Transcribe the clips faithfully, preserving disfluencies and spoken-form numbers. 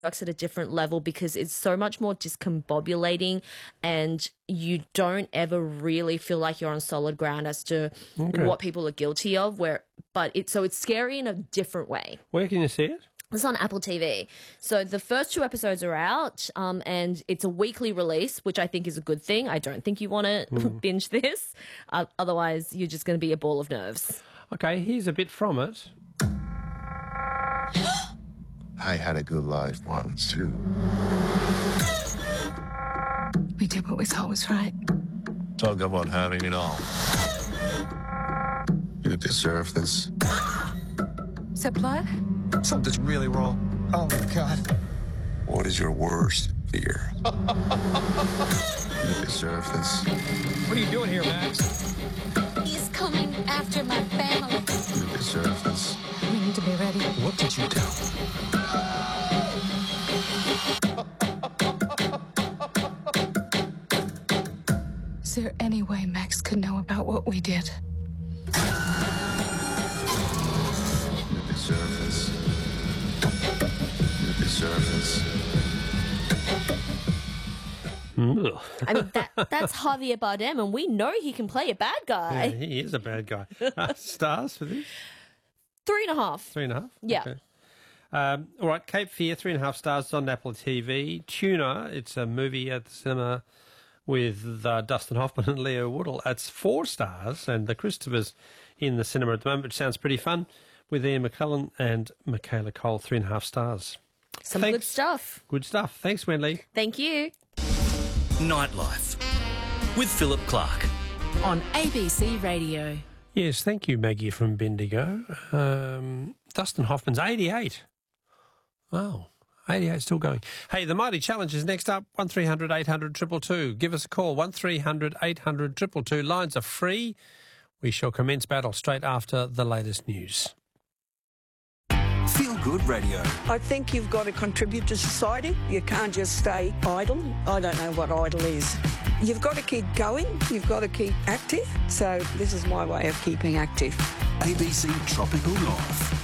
works at a different level because it's so much more discombobulating and you don't ever really feel like you're on solid ground as to Okay. what people are guilty of. Where, but it's so it's scary in a different way. Where can you see it? It's on Apple T V. So the first two episodes are out, um, and it's a weekly release, which I think is a good thing. I don't think you want to Mm. binge this. Uh, otherwise, you're just going to be a ball of nerves. Okay, here's a bit from it. I had a good life once, too. We did what we thought was right. Talk about having it all. You deserve this. Is that blood? Something's really wrong. Oh, my God. What is your worst fear? You deserve this. What are you doing here, Max? He's coming after my family. You deserve this. We need to be ready. What did you do? Is there any way Max could know about what we did? You deserve this. You deserve this. Ugh. I mean, that, that's Javier Bardem, and we know he can play a bad guy. Yeah, he is a bad guy. Uh, stars for this? Three and a half. Three and a half? Yeah. Okay. Um, all right, Cape Fear, three and a half stars on Apple T V. Tuna, it's a movie at the cinema with uh, Dustin Hoffman and Leo Woodall. It's four stars, and the Christopher's in the cinema at the moment, which sounds pretty fun, with Ian McKellen and Michaela Cole, three and a half stars. Some Thanks. good stuff. Good stuff. Thanks, Wendy. Thank you. Nightlife with Philip Clark. On A B C Radio. Yes, thank you, Maggie from Bendigo. Um, Dustin Hoffman's eighty-eight. Wow, eighty-eight, still going. Hey, the Mighty Challenge is next up. one three hundred eight hundred two two two. Give us a call, one three hundred eight hundred two two two. Lines are free. We shall commence battle straight after the latest news. Feel Good Radio. I think you've got to contribute to society. You can't just stay idle. I don't know what idle is. You've got to keep going. You've got to keep active. So this is my way of keeping active. A B C Tropical North.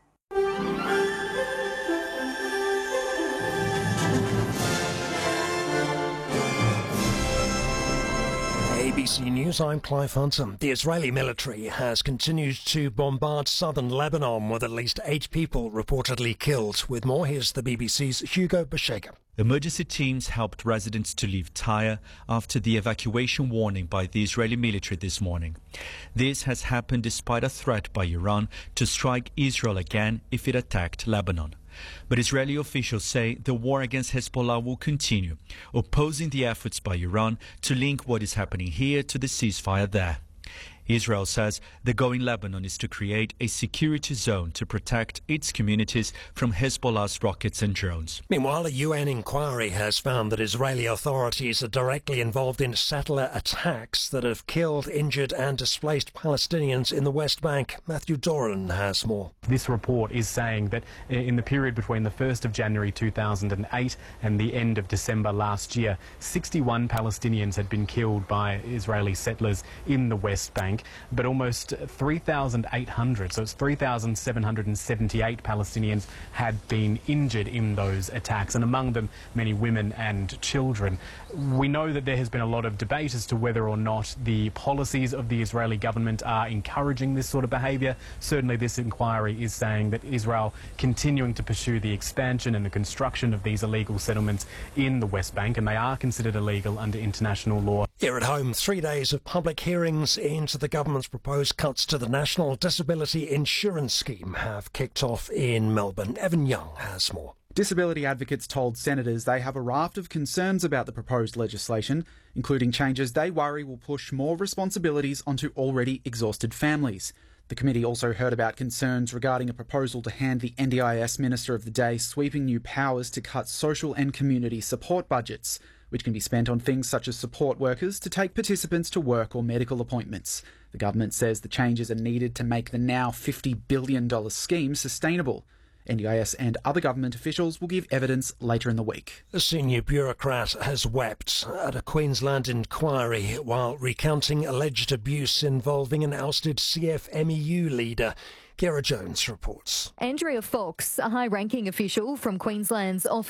A B C News, I'm Clive Hunter. The Israeli military has continued to bombard southern Lebanon with at least eight people reportedly killed. With more, here's the B B C's Hugo Bashega. Emergency teams helped residents to leave Tyre after the evacuation warning by the Israeli military this morning. This has happened despite a threat by Iran to strike Israel again if it attacked Lebanon. But Israeli officials say the war against Hezbollah will continue, opposing the efforts by Iran to link what is happening here to the ceasefire there. Israel says the goal in Lebanon is to create a security zone to protect its communities from Hezbollah's rockets and drones. Meanwhile, a U N inquiry has found that Israeli authorities are directly involved in settler attacks that have killed, injured and displaced Palestinians in the West Bank. Matthew Doran has more. This report is saying that in the period between the first of January two thousand eight and the end of December last year, sixty-one Palestinians had been killed by Israeli settlers in the West Bank, but almost three thousand eight hundred, so it's three thousand seven hundred seventy-eight Palestinians had been injured in those attacks, and among them many women and children. We know that there has been a lot of debate as to whether or not the policies of the Israeli government are encouraging this sort of behaviour. Certainly this inquiry is saying that Israel continuing to pursue the expansion and the construction of these illegal settlements in the West Bank, and they are considered illegal under international law. Here at home, three days of public hearings into the government's proposed cuts to the National Disability Insurance Scheme have kicked off in Melbourne. Evan Young has more. Disability advocates told senators they have a raft of concerns about the proposed legislation, including changes they worry will push more responsibilities onto already exhausted families. The committee also heard about concerns regarding a proposal to hand the N D I S Minister of the Day sweeping new powers to cut social and community support budgets, which can be spent on things such as support workers to take participants to work or medical appointments. The government says the changes are needed to make the now fifty billion dollars scheme sustainable. N D I S and other government officials will give evidence later in the week. A senior bureaucrat has wept at a Queensland inquiry while recounting alleged abuse involving an ousted C F M E U leader. Kira Jones reports. Andrea Fox, a high-ranking official from Queensland's Office